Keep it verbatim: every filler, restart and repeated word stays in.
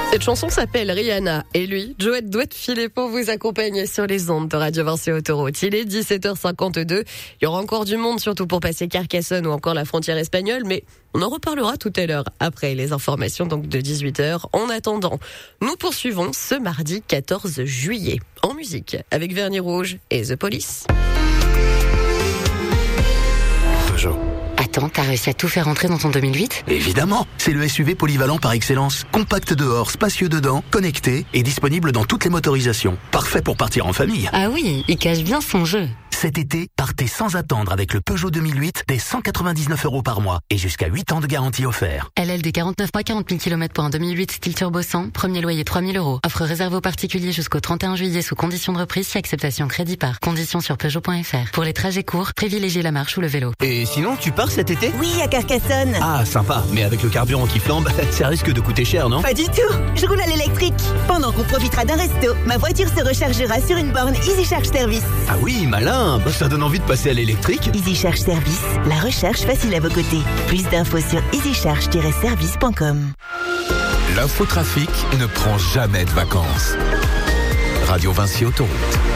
Cette chanson s'appelle Rihanna et lui, Joët doit filer pour vous accompagner sur les ondes de Radio Vinci Autoroute. Il est dix-sept heures cinquante-deux. Il y aura encore du monde, surtout pour passer Carcassonne ou encore la frontière espagnole, mais on en reparlera tout à l'heure après les informations donc de dix-huit heures. En attendant, nous poursuivons ce mardi quatorze juillet en musique avec Vernis Rouge et The Police. Peugeot. Attends, t'as réussi à tout faire entrer dans ton deux mille huit ? Évidemment, c'est le S U V polyvalent par excellence. Compact dehors, spacieux dedans, connecté et disponible dans toutes les motorisations. Parfait pour partir en famille. Ah oui, il cache bien son jeu. Cet été, partez sans attendre avec le Peugeot deux mille huit dès cent quatre-vingt-dix-neuf euros par mois et jusqu'à huit ans de garantie offert. L L D quarante-neuf mois, quarante mille kilomètres pour un deux mille huit style turbo cent, premier loyer trois mille euros. Offre réservée aux particuliers jusqu'au trente et un juillet sous conditions de reprise si acceptation crédit par. Conditions sur Peugeot point F R. Pour les trajets courts, privilégiez la marche ou le vélo. Et sinon, tu pars cet été ? Oui, à Carcassonne. Ah, sympa, mais avec le carburant qui flambe, ça risque de coûter cher, non ? Pas du tout, je roule à l'électrique. Pendant qu'on profitera d'un resto, ma voiture se rechargera sur une borne Easy Charge Service. Ah oui, malin, bah, ça donne envie de passer à l'électrique. Easy Charge Service, la recharge facile à vos côtés. Plus d'infos sur easy charge tiret service point com. L'infotrafic ne prend jamais de vacances. Radio Vinci Autoroute.